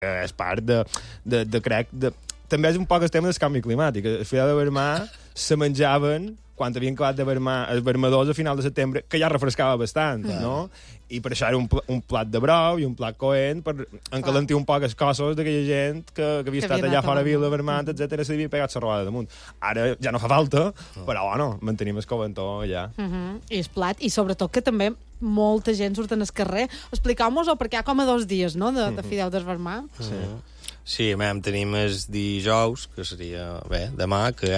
és part crec, també és un poc el tema del canvi climàtic. El fideu de vermà se menjaven quan havien acabat de vermar els vermadors a final de setembre, que ja refrescava bastant, no? I per això era un plat de brou i un plat coent per encalentir un poc els cossos d'aquella gent que havia estat allà fora vila, vermant, etc. s'havia pegat la robada damunt. Ara ja no fa falta, però bueno, mantenim el coventó allà. I el plat, i sobretot que també molta gent surt al carrer. Expliqueu-nos-ho, perquè hi ha com a 2 dies, no?, de fideu d'esvermar. Sí, tenim el dijous, que seria, demà, que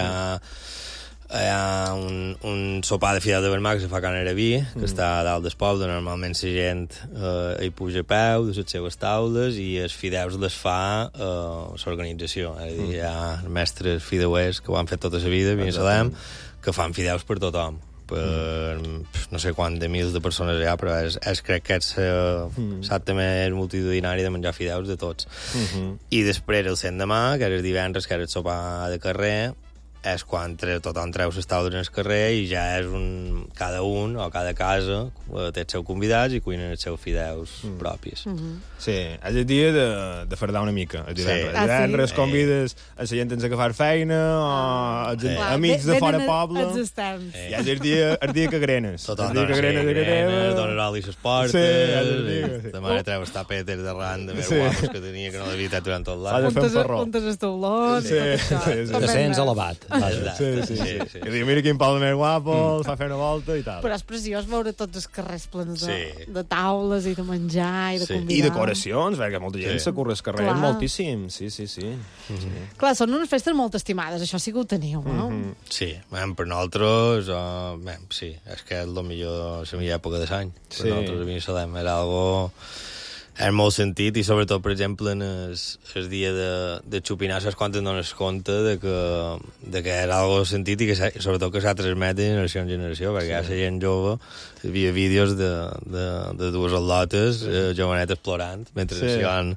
hi ha un sopar de fideu de vermà que se fa a Can Araví, que està a dalt del poble. Normalment la gent hi puja a peu de les seues taules i els fideus les fa l'organització. És a dir, hi ha mestres fideuers que ho han fet tota la vida, a Binissalem, que fan fideus per tothom. Per no sé quant de mils de persones hi ha, però crec que és exactament multitudinari de menjar fideus de tots. I després el demà, que era el divendres, que era el sopar de carrer, és quan tothom treu les taules al carrer i ja és cada un o cada casa té els seus convidats i cuinen els seus fideus propis. Sí, és el dia de fardar una mica, el divendres. El divendres convides a la gent sense que far feina o amics de fora poble. I és el dia que grenes. Tothom dona l'oli a les portes, la mare treu els tapetes d'arran de més guapos que tenia, que no l'havia tret durant tot l'any. Untes els taulons i tot això. Descens elevat. Sí. I diu, mira quin pal més guapo, els fa fer una volta i tal. Però és preciós veure tots els carrers plens de taules i de menjar i de convidar. I decoracions, perquè molta gent s'acurre al carrer moltíssim. Sí. Clar, són unes festes molt estimades, això sí que ho teniu, no? Sí, per nosaltres, sí, és que és la millor època de l'any. Per nosaltres a Binissalem era algo... És molt sentit, i sobretot, per exemple, en el dia de xupinar, saps quan te'n dones compte de que era algo sentit i que sobretot que s'ha transmet de generació en generació, perquè la gent jove hi havia vídeos de dues al·lotes jovenetes plorant mentre s'hi van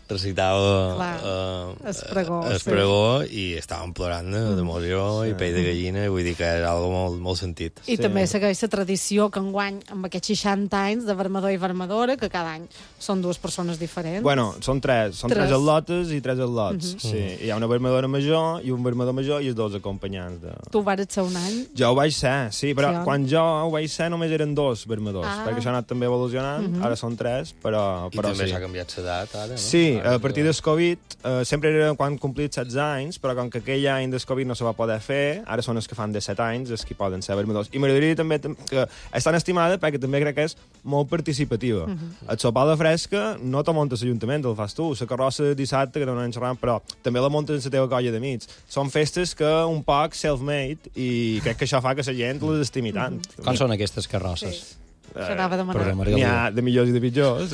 recitava el pregó i estaven plorant d'emoció i pell de gallina, i vull dir que és algo molt, molt sentit. I també segueix la tradició que enguany, amb aquests 60 anys de vermador i vermadora, que cada any són 2 persones diferents. Bueno, són 3 al·lotes i 3 al·lots. Sí, hi ha una vermadora major i un vermador major i els 2 acompanyants. Tu vares ser un any? Jo ho vaig ser, sí, però quan jo ho vaig ser només eren 2 vermadors, perquè això ha anat també evolucionant, ara són 3, però I també s'ha canviat l'edat, ara, no? Sí, a partir del Covid, sempre era quan complit 16 anys, però com que aquell any del Covid no se va poder fer, ara són els que fan 17 anys els que poden ser vermadors. I m'agradaria també que és tan estimada perquè també crec que és molt participativa. El sopar de fresca no te muntes l'Ajuntament, el fas tu. La carrossa de dissabte, que no anem xerrant, però també la muntes en la teva colla d'amics. Són festes que un poc self-made i crec que això fa que la gent les estimi tant. Com són aquestes carrosses? S'anava a demanar. N'hi ha de millors i de pitjors,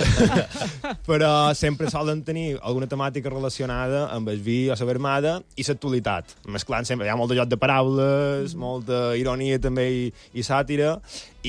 però sempre solen tenir alguna temàtica relacionada amb el vi o la vermada i l'actualitat, mesclant sempre. Hi ha molt de joc de paraules, molta ironia també i sàtira,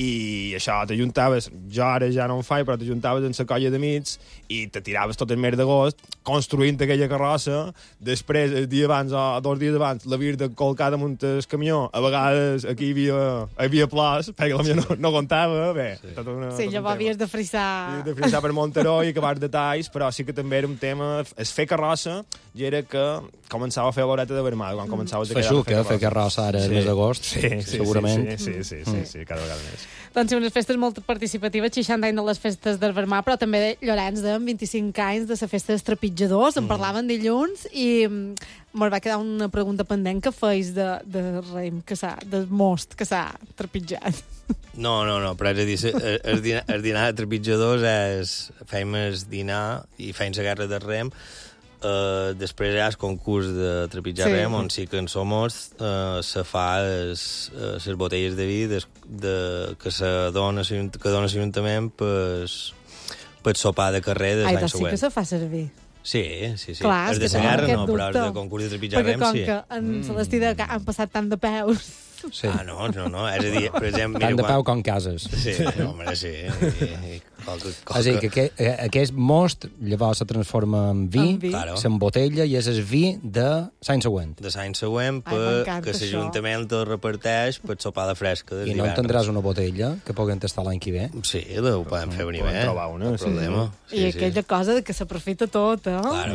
i això, t'ajuntaves, jo ara ja no ho faig, però t'ajuntaves en la colla d'amics i te tiraves tot el mes d'agost construint aquella carrossa. Després, el dia abans o 2 dies abans, l'havies de colcar damunt el camió. A vegades aquí hi havia plors, perquè potser no comptava, bé. Sí, llavors havies de frisar... De frisar per Monteró i acabar detalls, però sí que també era un tema... Es fer carrossa i era que començava a fer l'horeta de vermada, quan començaves a fer carrossa ara el mes d'agost, segurament. Sí, cada vegada més. Doncs sí, unes festes molt participatives, 60 anys de les festes del vermà, però també Llorenç de 25 anys de la festa dels trepitjadors, en parlaven dilluns, i me'n va quedar una pregunta pendent que feis de raïm, del most que s'ha trepitjat. No, però és a dir, el dinar de trepitjadors és... Fem el dinar i fem la guerra de rem. Després hi ha el concurs de trepitjar rem, on sí que en Somos se fa les botelles de vi que dona l'Ajuntament per sopar de carrer de l'any següent. Sí que se fa servir. Sí. Clar, és de la guerra no, però és de concurs de trepitjar rem, sí. Perquè com que en Celestí han passat tant de peus... Sí. No, és a dir, per exemple... Tant de peu com cases. Sí, home, sí. És a dir, que aquest most llavors se transforma en vi, s'embotella i és el vi de l'any següent. De l'any següent, que l'Ajuntament el reparteix per sopar de fresca. I no tindràs una botella que puguem tastar l'any que ve? Sí, ho podem fer venir bé. Podem trobar una, problema. I aquella cosa que s'aprofita tot, eh? Claro,